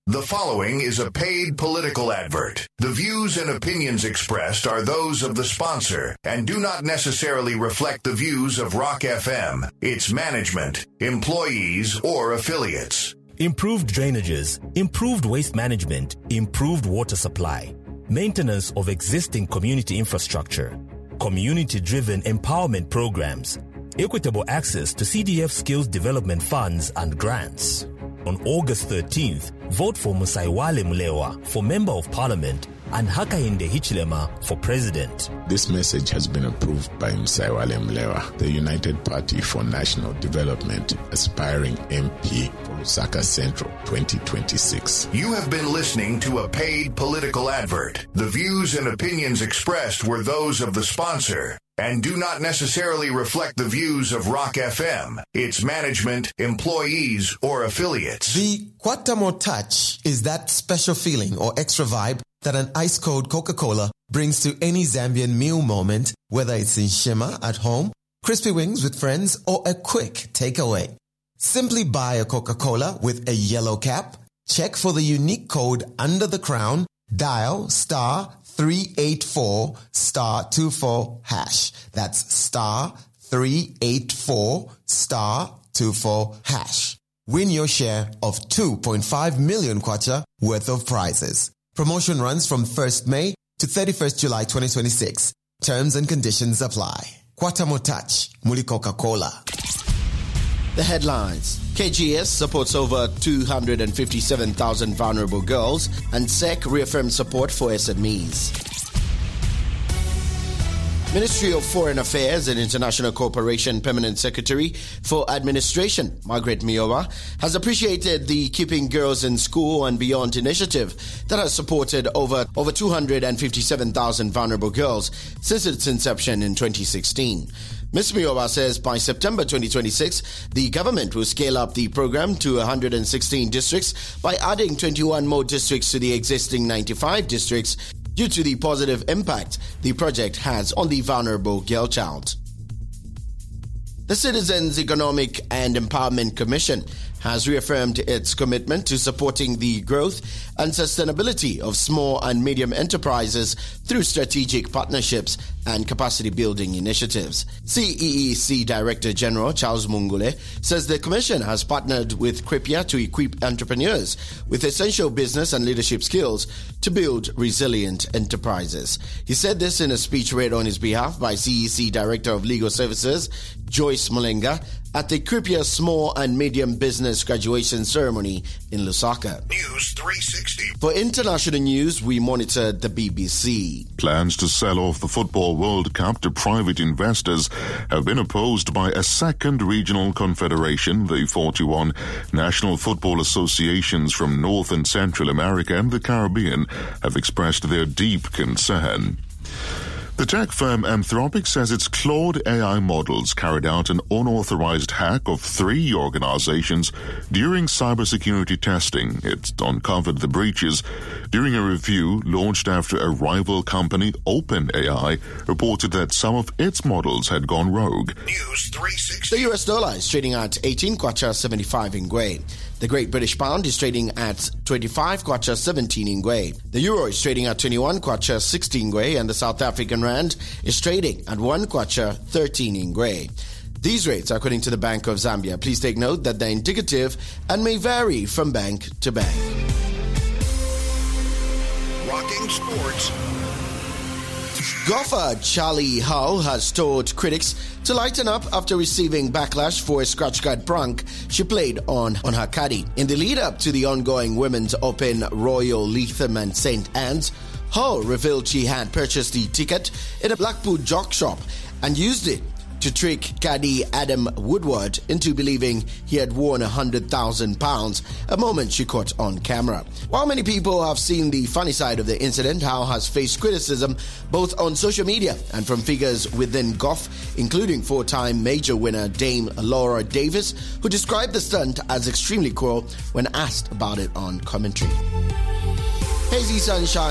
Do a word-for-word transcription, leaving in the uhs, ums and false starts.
The following is a paid political advert. The views and opinions expressed are those of the sponsor and do not necessarily reflect the views of Rock F M, its management, employees, or affiliates. Improved drainages, improved waste management, improved water supply, maintenance of existing community infrastructure, community-driven empowerment programs, equitable access to C D F skills development funds and grants. On August thirteenth, vote for Musaiwale Mulewa for Member of Parliament and Hakainde Hichilema for President. This message has been approved by Musaiwale Mulewa, the United Party for National Development, aspiring M P for Lusaka Central twenty twenty-six. You have been listening to a paid political advert. The views and opinions expressed were those of the sponsor and do not necessarily reflect the views of Rock F M, its management, employees, or affiliates. The Kwatamo touch is that special feeling or extra vibe that an ice-cold Coca-Cola brings to any Zambian meal moment, whether it's in Shema at home, crispy wings with friends, or a quick takeaway. Simply buy a Coca-Cola with a yellow cap, check for the unique code under the crown, dial star three eight four star two four hash. That's star three eight four star two four hash. Win your share of two point five million kwacha worth of prizes. Promotion runs from first May to thirty-first July twenty twenty-six. Terms and conditions apply. Kwatamo Touch, Muli Coca-Cola. The headlines. K G S supports over two hundred fifty-seven thousand vulnerable girls, and S E C reaffirms support for S M Es. Ministry of Foreign Affairs and International Cooperation Permanent Secretary for Administration, Margaret Miowa, has appreciated the Keeping Girls in School and Beyond initiative that has supported over, over two hundred fifty-seven thousand vulnerable girls since its inception in twenty sixteen. Miz Miowa says by September twenty twenty-six, the government will scale up the program to one hundred sixteen districts by adding twenty-one more districts to the existing ninety-five districts due to the positive impact the project has on the vulnerable girl child. The Citizens Economic and Empowerment Commission has reaffirmed its commitment to supporting the growth and sustainability of small and medium enterprises through strategic partnerships and capacity building initiatives. C E E C Director General Charles Mungule says the Commission has partnered with Crepia to equip entrepreneurs with essential business and leadership skills to build resilient enterprises. He said this in a speech read on his behalf by C E E C Director of Legal Services Joyce Mulenga at the Crepia Small and Medium Business Graduation Ceremony in Lusaka. News three sixty. For international news, we monitor the B B C. Plans to sell off the Football World Cup to private investors have been opposed by a second regional confederation, the forty-one national football associations from North and Central America and the Caribbean have expressed their deep concern. The tech firm Anthropic says its Claude A I models carried out an unauthorized hack of three organizations during cybersecurity testing. It uncovered the breaches during a review launched after a rival company, OpenAI, reported that some of its models had gone rogue. News three sixty. The U S dollar is trading at eighteen kwacha seventy-five in Gwei. The Great British Pound is trading at twenty-five kwacha seventeen in Gwei. The Euro is trading at twenty-one kwacha sixteen Gwei, and the South African Rand is trading at one kwacha thirteen in Gwei. These rates are according to the Bank of Zambia. Please take note that they're indicative and may vary from bank to bank. Rocking Sports. Golfer Charlie Hull has told critics to lighten up after receiving backlash for a scratch card prank she played on, on her caddy. In the lead-up to the ongoing Women's Open Royal Lytham and Saint Anne's, Hull revealed she had purchased the ticket in a Blackpool jock shop and used it to trick caddy Adam Woodward into believing he had won one hundred thousand pounds, a moment she caught on camera. While many people have seen the funny side of the incident, Hull has faced criticism both on social media and from figures within golf, including four-time major winner Dame Laura Davis, who described the stunt as extremely cruel when asked about it on commentary. Hazy sunshine